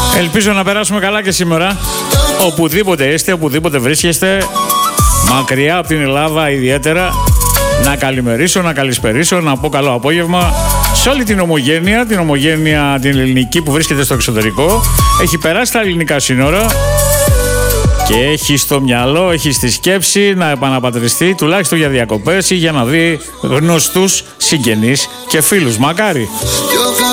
Ελπίζω να περάσουμε καλά και σήμερα. Οπουδήποτε είστε, οπουδήποτε βρίσκεστε, μακριά από την Ελλάδα ιδιαίτερα, να καλημερίσω, να καλησπερίσω, να πω καλό απόγευμα σε όλη την ομογένεια την ελληνική που βρίσκεται στο εξωτερικό. Έχει περάσει τα ελληνικά σύνορα και έχει στο μυαλό, έχει στη σκέψη να επαναπατριστεί τουλάχιστον για διακοπές ή για να δει γνωστούς συγγενείς και φίλους. Μακάρι!